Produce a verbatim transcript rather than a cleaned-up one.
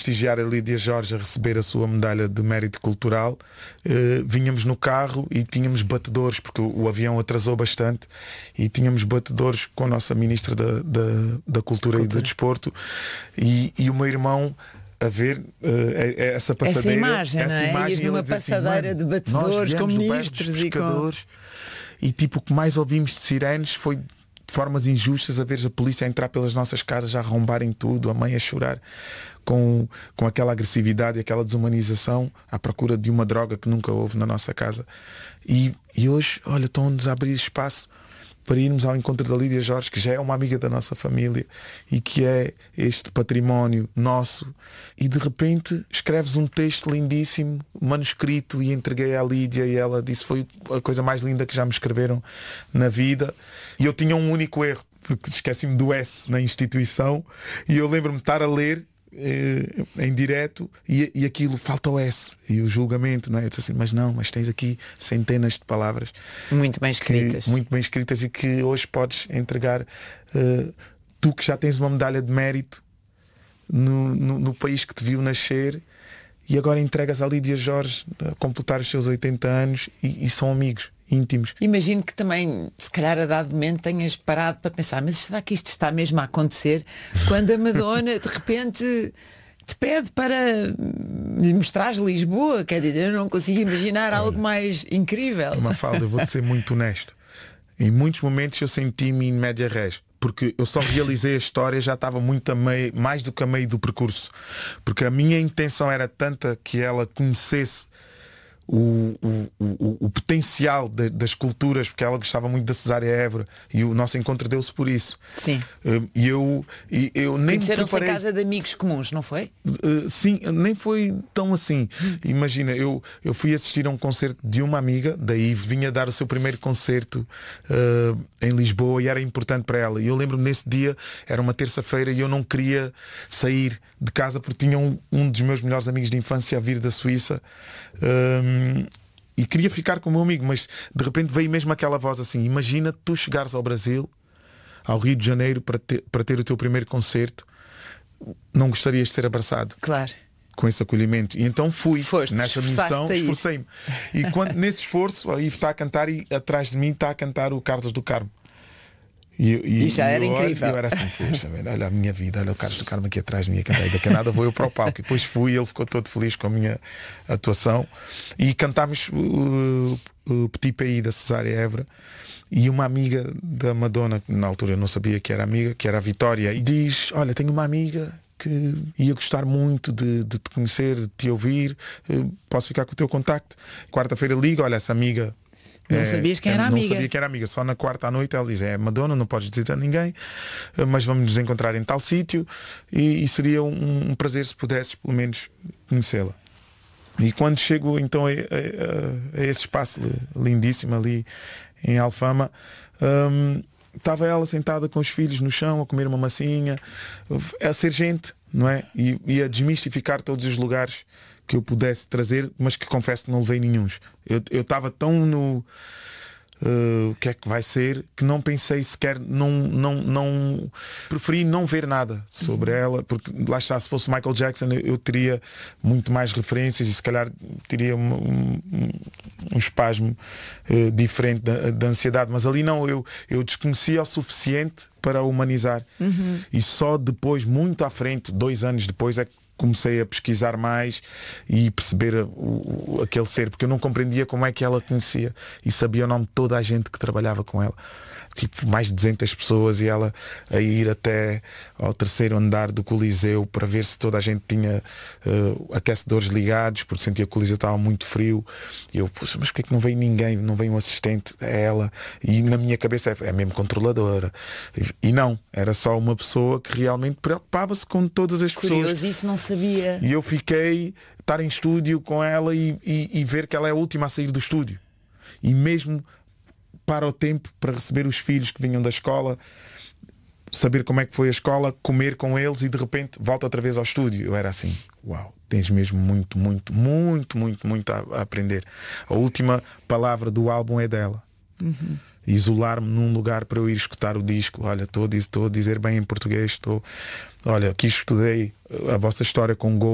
prestigiar a Lídia Jorge, a receber a sua medalha de mérito cultural, uh, vinhamos no carro e tínhamos batedores, porque o, o avião atrasou bastante, e tínhamos batedores com a nossa Ministra da, da, da Cultura, Cultura e do Desporto, e, e o meu irmão a ver uh, essa passadeira, essa imagem, essa não é? imagem, Ias numa passadeira assim, de batedores com ministros e com... E tipo, o que mais ouvimos de sirenes foi de formas injustas, a ver a polícia a entrar pelas nossas casas, a arrombarem tudo, a mãe a chorar com, com aquela agressividade e aquela desumanização à procura de uma droga que nunca houve na nossa casa. E, e hoje, olha, estão-nos a abrir espaço para irmos ao encontro da Lídia Jorge, que já é uma amiga da nossa família e que é este património nosso, e de repente escreves um texto lindíssimo, manuscrito, e entreguei à Lídia, e ela disse foi a coisa mais linda que já me escreveram na vida. E eu tinha um único erro, porque esqueci-me do S na instituição, e eu lembro-me de estar a ler em direto e, e aquilo falta o S e o julgamento, não é? Eu disse assim, mas não, mas tens aqui centenas de palavras muito bem escritas, que, muito bem escritas, e que hoje podes entregar, uh, tu que já tens uma medalha de mérito no, no, no país que te viu nascer, e agora entregas à Lídia Jorge a completar os seus oitenta anos, e, e são amigos íntimos. Imagino que também, se calhar a dado momento, tenhas parado para pensar, mas será que isto está mesmo a acontecer quando a Madonna de repente te pede para lhe mostrares Lisboa? Quer dizer, eu não consigo imaginar Olha, algo mais incrível. Mafalda, eu vou-te ser muito honesto. Em muitos momentos eu senti-me em média res, porque eu só realizei a história, já estava muito a meio, mais do que a meio do percurso, porque a minha intenção era tanta que ela conhecesse O, o, o, o potencial de, das culturas, porque ela gostava muito da Cesária Évora, e o nosso encontro deu-se por isso. Sim. Uh, e eu, e eu nem Conheceram-se preparei... em casa de amigos comuns, não foi? Uh, sim, nem foi tão assim. Hum. Imagina, eu, eu fui assistir a um concerto de uma amiga, daí vinha dar o seu primeiro concerto uh, em Lisboa, e era importante para ela. E eu lembro-me, nesse dia, era uma terça-feira, e eu não queria sair de casa porque tinha um, um dos meus melhores amigos de infância a vir da Suíça. Um, e queria ficar com o meu amigo, mas de repente veio mesmo aquela voz assim: imagina tu chegares ao Brasil, ao Rio de Janeiro, para ter, para ter o teu primeiro concerto, não gostarias de ser abraçado? Claro. Com esse acolhimento. E então fui. Foste, nessa missão, esforcei-me. E quando, nesse esforço, aí está a cantar, e atrás de mim está a cantar o Carlos do Carmo. E, e, e já era eu, incrível. Eu era assim, poxa, olha a minha vida, olha o Carlos do Carmo aqui atrás de mim, e daqui a nada vou eu para o palco. E depois fui, ele ficou todo feliz com a minha atuação, e cantámos o, o Petit Pays da Cesária Évora. E uma amiga da Madonna, que na altura eu não sabia que era amiga, que era a Vitória, e diz: olha, tenho uma amiga que ia gostar muito de, de te conhecer, de te ouvir, posso ficar com o teu contacto? Quarta-feira ligo, olha, essa amiga. Não é, sabias quem era não amiga? Não sabia quem era amiga. Só na quarta à noite ela diz: é Madonna, não podes dizer a ninguém, mas vamos nos encontrar em tal sítio, e, e seria um, um prazer se pudesses pelo menos conhecê-la. E quando chego então a, a, a esse espaço lindíssimo ali em Alfama, hum, estava ela sentada com os filhos no chão a comer uma massinha, a ser gente, não é? E, e a desmistificar todos os lugares que eu pudesse trazer, mas que confesso que não levei nenhuns. Eu estava tão no uh, o que é que vai ser, que não pensei sequer, não, não, não preferi não ver nada sobre uhum. ela, porque lá está, se fosse Michael Jackson eu, eu teria muito mais referências, e se calhar teria um, um, um espasmo uh, diferente da, da ansiedade, mas ali não, eu, eu desconhecia o suficiente para a humanizar. Uhum. E só depois, muito à frente, dois anos depois, é que comecei a pesquisar mais e perceber a, o, aquele ser, porque eu não compreendia como é que ela conhecia e sabia o nome de toda a gente que trabalhava com ela, tipo mais de duzentas pessoas, e ela a ir até ao terceiro andar do Coliseu para ver se toda a gente tinha uh, aquecedores ligados, porque sentia que o Coliseu estava muito frio, e eu, poxa, mas porquê é que não veio ninguém, não veio um assistente? É ela. E na minha cabeça é, é mesmo controladora, e, e não, era só uma pessoa que realmente preocupava-se com todas as Curioso, pessoas. Isso não sabia. E eu fiquei estar em estúdio com ela e, e, e ver que ela é a última a sair do estúdio, e mesmo para o tempo para receber os filhos que vinham da escola, saber como é que foi a escola, comer com eles, e de repente volta outra vez ao estúdio. Eu era assim: uau, tens mesmo muito, muito, muito, muito, muito a, a aprender. A última palavra do álbum é dela. Uhum. Isolar-me num lugar para eu ir escutar o disco. Olha, estou a dizer bem em português, estou. Olha, aqui estudei a vossa história com Go.